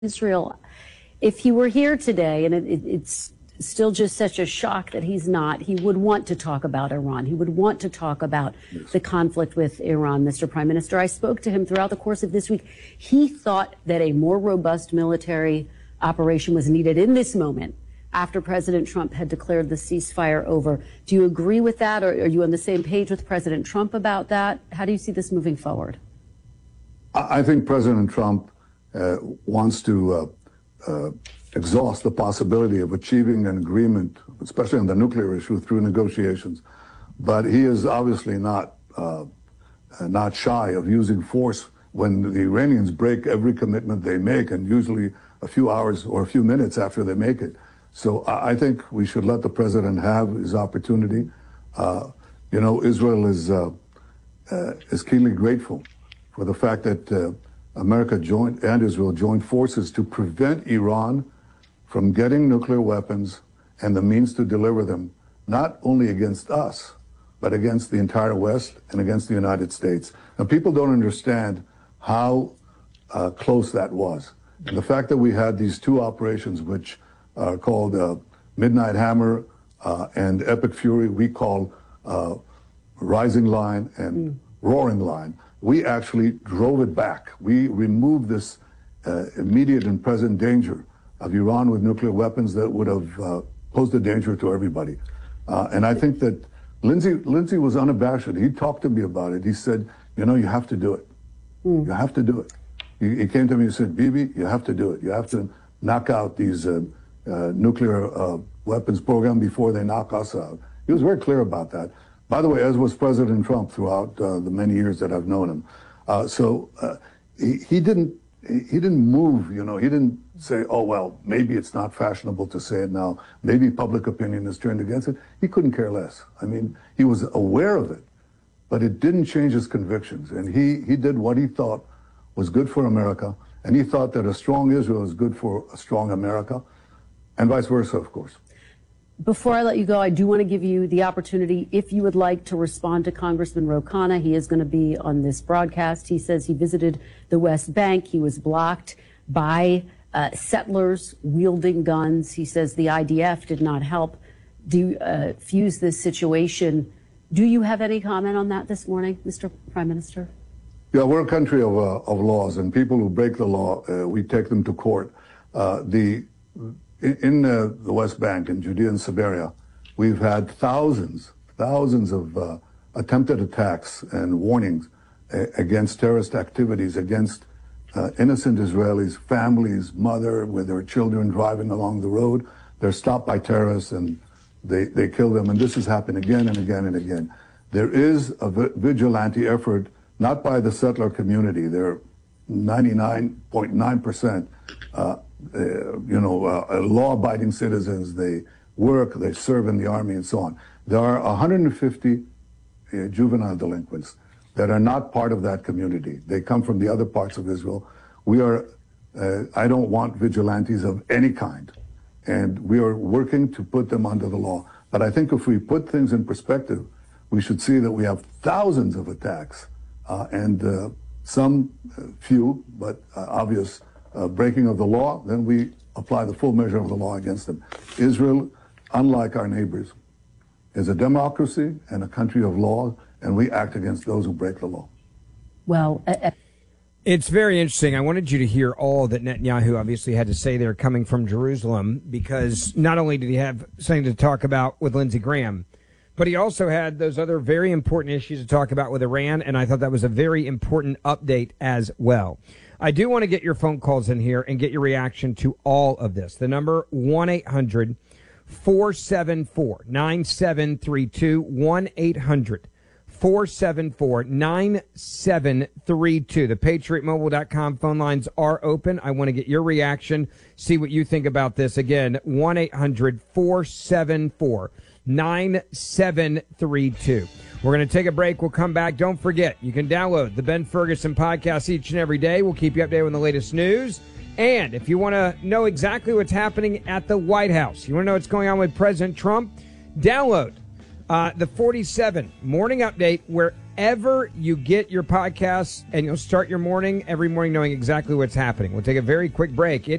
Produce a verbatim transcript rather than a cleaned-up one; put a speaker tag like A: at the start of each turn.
A: Israel. If he were here today, and it, it, it's still just such a shock that he's not, he would want to talk about Iran. He would want to talk about yes. the conflict with Iran, Mister Prime Minister. I spoke to him throughout the course of this week. He thought that a more robust military operation was needed in this moment after President Trump had declared the ceasefire over. Do you agree with that, or are you on the same page with President Trump about that? How do you see this moving forward?
B: I think President Trump uh, wants to uh, uh, exhaust the possibility of achieving an agreement, especially on the nuclear issue, through negotiations. But he is obviously not uh, not shy of using force when the Iranians break every commitment they make, and usually a few hours or a few minutes after they make it. So I think we should let the president have his opportunity. Uh, you know, Israel is uh, uh, is keenly grateful for the fact that uh, America joined and Israel joined forces to prevent Iran from getting nuclear weapons and the means to deliver them, not only against us, but against the entire West and against the United States. Now, people don't understand how uh, close that was. And the fact that we had these two operations, which are called uh, Midnight Hammer uh, and Epic Fury, we call uh, Rising Line and mm. Roaring Line, we actually drove it back. We removed this uh, immediate and present danger of Iran with nuclear weapons that would have uh, posed a danger to everybody. Uh, and I think that Lindsey, Lindsey was unabashed. He talked to me about it. He said, you know, you have to do it. Mm. You have to do it. He, he came to me and said, Bibi, you have to do it. You have to knock out these uh, uh, nuclear uh, weapons program before they knock us out. He was very clear about that. By the way, as was President Trump throughout uh, the many years that I've known him. Uh, so uh, he, he didn't he didn't move, you know, he didn't say, oh, well, maybe it's not fashionable to say it now. Maybe public opinion has turned against it. He couldn't care less. I mean, he was aware of it, but it didn't change his convictions. And he, he did what he thought was good for America. And he thought that a strong Israel is good for a strong America, and vice versa, of course.
A: Before I let you go, I do want to give you the opportunity, if you would like to respond to Congressman Ro Khanna. He is going to be on this broadcast. He says he visited the West Bank. He was blocked by uh, settlers wielding guns. He says the I D F did not help defuse uh, this situation. Do you have any comment on that this morning, Mister Prime Minister?
B: Yeah, we're a country of, uh, of laws, and people who break the law, uh, we take them to court. Uh, the In uh, the West Bank, in Judea and Samaria, we've had thousands, thousands of uh, attempted attacks and warnings uh, against terrorist activities, against uh, innocent Israelis, families, mother with their children driving along the road. They're stopped by terrorists and they, they kill them. And this has happened again and again and again. There is a vigilante effort, not by the settler community. They're ninety-nine point nine percent uh, Uh, you know, uh, law-abiding citizens. They work, they serve in the army, and so on. There are one hundred fifty uh, juvenile delinquents that are not part of that community. They come from the other parts of Israel. We are, uh, I don't want vigilantes of any kind, and we are working to put them under the law. But I think if we put things in perspective, we should see that we have thousands of attacks, uh, and uh, some uh, few, but uh, obvious, Uh, breaking of the law, then we apply the full measure of the law against them. Israel, unlike our neighbors, is a democracy and a country of law, and we act against those who break the law.
A: Well, uh,
C: it's very interesting. I wanted you to hear all that Netanyahu obviously had to say there coming from Jerusalem, because not only did he have something to talk about with Lindsey Graham, but he also had those other very important issues to talk about with Iran, and I thought that was a very important update as well. I do want to get your phone calls in here and get your reaction to all of this. The number one eight hundred four seven four nine seven three two, one eight hundred four seven four nine seven three two. The patriot mobile dot com phone lines are open. I want to get your reaction, see what you think about this. Again, one eight hundred four seven four nine seven three two. We're going to take a break. We'll come back. Don't forget, you can download the Ben Ferguson podcast each and every day. We'll keep you updated on the latest news. And if you want to know exactly what's happening at the White House, you want to know what's going on with President Trump, download uh, the forty-seven Morning Update, where wherever you get your podcasts, and you'll start your morning every morning knowing exactly what's happening. We'll take a very quick break. It